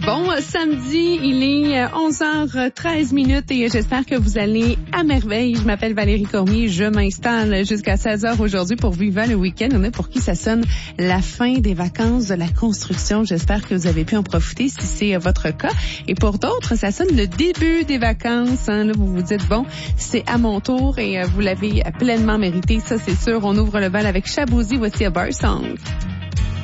Bon samedi, il est 11h13 et j'espère que vous allez à merveille. Je m'appelle Valérie Cormier, je m'installe jusqu'à 16h aujourd'hui pour Viva le week-end. On est pour qui ça sonne la fin des vacances de la construction. J'espère que vous avez pu en profiter si c'est votre cas. Et pour d'autres, ça sonne le début des vacances. Hein. Là, vous vous dites, bon, c'est à mon tour et vous l'avez pleinement mérité. Ça, c'est sûr. On ouvre le bal avec Shaboozey. Voici A Bar Song.